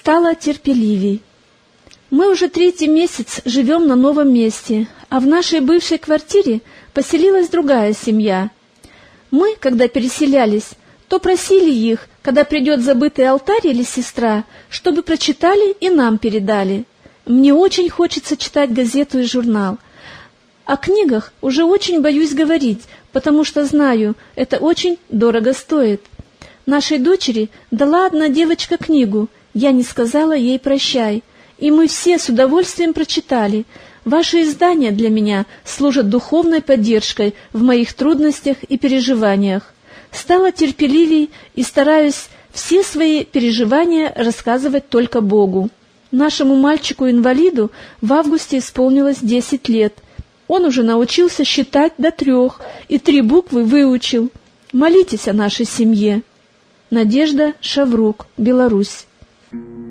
стала терпеливей. Мы уже 3-й месяц живем на новом месте, а в нашей бывшей квартире поселилась другая семья. Мы, когда переселялись, то просили их, когда придет забытый алтарь или сестра, чтобы прочитали и нам передали. Мне очень хочется читать газету и журнал. О книгах уже очень боюсь говорить, потому что знаю, это очень дорого стоит. Нашей дочери дала одна девочка книгу, я не сказала ей прощай, и мы все с удовольствием прочитали. Ваши издания для меня служат духовной поддержкой в моих трудностях и переживаниях. Стала терпеливей и стараюсь все свои переживания рассказывать только Богу. Нашему мальчику-инвалиду в августе исполнилось 10 лет. Он уже научился считать до 3 и 3 буквы выучил. Молитесь о нашей семье. Надежда Шаврук, Беларусь.